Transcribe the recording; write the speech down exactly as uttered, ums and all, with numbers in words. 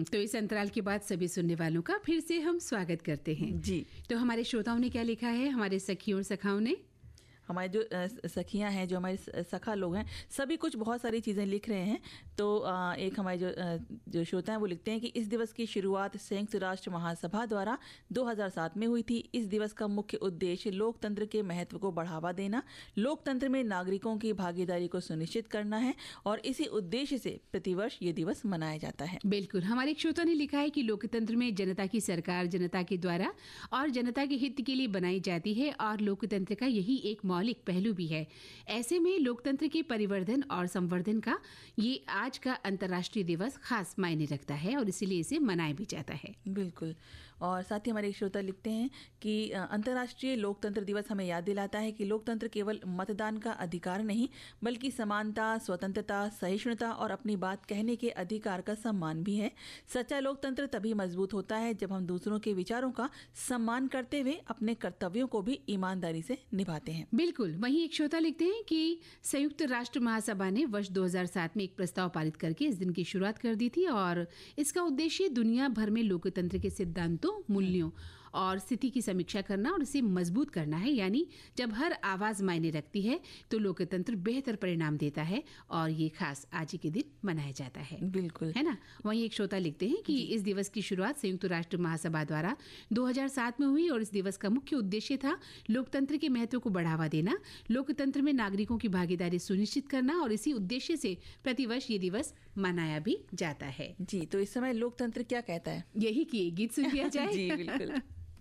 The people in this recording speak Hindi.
हम्म तो इस अंतराल के बाद सभी सुनने वालों का फिर से हम स्वागत करते हैं जी। तो हमारे श्रोताओं ने क्या लिखा है, हमारे सखियों और सखाओं ने? हमारे जो सखियां हैं, जो हमारे सखा लोग हैं, सभी कुछ बहुत सारी चीज़ें लिख रहे हैं। तो एक हमारे जो जो श्रोता हैं वो लिखते हैं कि इस दिवस की शुरुआत संयुक्त राष्ट्र महासभा द्वारा दो हज़ार सात में हुई थी। इस दिवस का मुख्य उद्देश्य लोकतंत्र के महत्व को बढ़ावा देना, लोकतंत्र में नागरिकों की भागीदारी को सुनिश्चित करना है और इसी उद्देश्य से प्रतिवर्ष ये दिवस मनाया जाता है। बिल्कुल। हमारे एक श्रोता ने लिखा है कि लोकतंत्र में जनता की सरकार जनता के द्वारा और जनता के हित के लिए बनाई जाती है और लोकतंत्र का यही एक मौलिक पहलू भी है। ऐसे में लोकतंत्र के परिवर्धन और संवर्धन का ये आज का अंतर्राष्ट्रीय दिवस खास मायने रखता है और इसीलिए इसे मनाया भी जाता है। बिल्कुल। और साथ ही हमारे एक श्रोता लिखते हैं कि अंतर्राष्ट्रीय लोकतंत्र दिवस हमें याद दिलाता है कि लोकतंत्र केवल मतदान का अधिकार नहीं, बल्कि समानता, स्वतंत्रता, सहिष्णुता और अपनी बात कहने के अधिकार का सम्मान भी है। सच्चा लोकतंत्र तभी मजबूत होता है जब हम दूसरों के विचारों का सम्मान करते हुए अपने कर्तव्यों को भी ईमानदारी से निभाते हैं। बिल्कुल। वहीं एक श्रोता लिखते हैं कि संयुक्त राष्ट्र महासभा ने वर्ष दो हज़ार सात में एक प्रस्ताव पारित करके इस दिन की शुरुआत कर दी थी और इसका उद्देश्य दुनिया भर में लोकतंत्र के सिद्धांतों, मूल्यों और स्थिति की समीक्षा करना और इसे मजबूत करना है। यानी जब हर आवाज मायने रखती है तो लोकतंत्र बेहतर परिणाम देता है और ये खास आज ही के दिन मनाया जाता है। बिल्कुल, है ना। वहीं एक श्रोता लिखते हैं कि इस दिवस की शुरुआत संयुक्त राष्ट्र महासभा द्वारा दो हज़ार सात में हुई और इस दिवस का मुख्य उद्देश्य था लोकतंत्र के महत्व को बढ़ावा देना, लोकतंत्र में नागरिकों की भागीदारी सुनिश्चित करना और इसी उद्देश्य से प्रतिवर्ष ये दिवस मनाया भी जाता है। जी। तो इस समय लोकतंत्र क्या कहता है, यही कि गीत सुन लिया जाए। जी बिल्कुल।